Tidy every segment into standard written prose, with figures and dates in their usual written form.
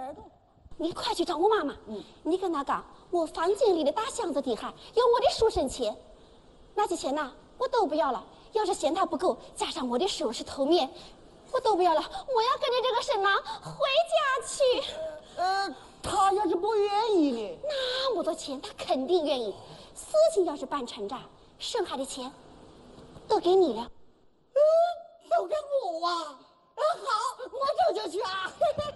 儿的。 你快去找我妈妈。你跟她讲，我房间里的大箱子底下有我的赎身钱，那些钱呐，我都不要了。要是嫌它不够，加上我的收拾头面，我都不要了。我要跟着这个沈郎回家去。 他要是不愿意呢？ 那么多钱，他肯定愿意。事情要是办成这，剩下的钱都给你了。 都给我啊！好，我这就去啊！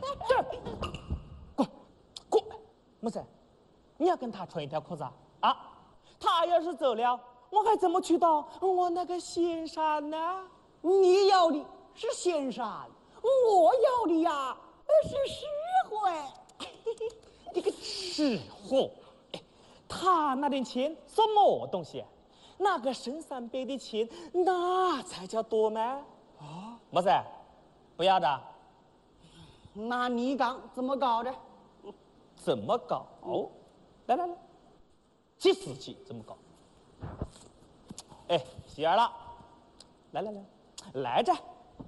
滚！木子，你要跟他穿一条裤子啊！他要是走了，我还怎么去到我那个仙山呢？ 你要的是仙山，我要的呀是实惠。 你个吃货！哎，他那点钱算么东西？那个深3倍的钱，那才叫多吗？啊，木子，不要的。 那你讲怎么搞的？ 怎么搞？来，几十几怎么搞？哎，喜儿了，来着，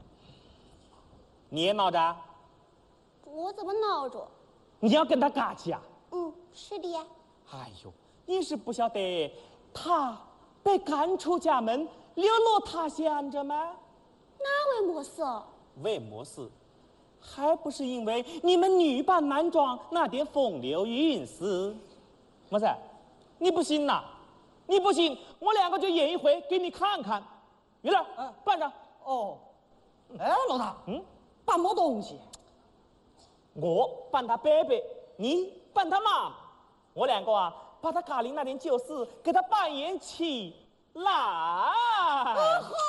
你也闹着？ 我怎么闹着？ 你要跟他尬气啊？ 是的呀。 哎呦，你是不晓得他被赶出家门，流落他乡着吗？ 那为么事？ 为么事？还不是因为你们女扮男装那点风流韵事？么子，你不信呐？你不信，我2个就演一回给你看看。于了，办着。 哦，哎，老大，办么东西？ 我扮他伯伯，你扮他妈妈，我2个啊，把他家里那点旧事给他扮演起来。 好。